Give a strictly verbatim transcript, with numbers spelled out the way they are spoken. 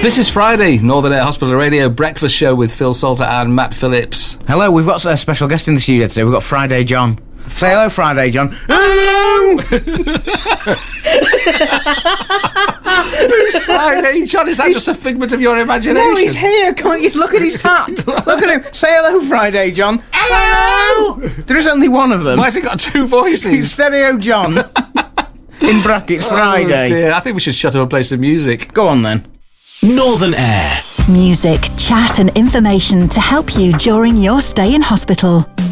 This is Friday, Northern Air Hospital Radio breakfast show with Phil Salter and Matt Phillips. Hello, we've got a special guest in the studio today. We've got Friday John. Say hello, Friday John. Hello! Who's Friday John? Is that he's... just a figment of your imagination? No, he's here. Can't you look at his hat? Look at him. Say hello, Friday John. Hello! There is only one of them. Why has he got two voices? He's Stereo John. In brackets, Friday. Oh dear, I think we should shut up and play some music. Go on then. Northern Air. Music, chat and information to help you during your stay in hospital.